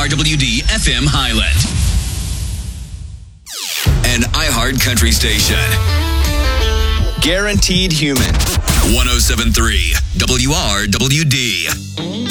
WRWD FM Highland. An iHeart Country station. Guaranteed Human. 107.3 WRWD.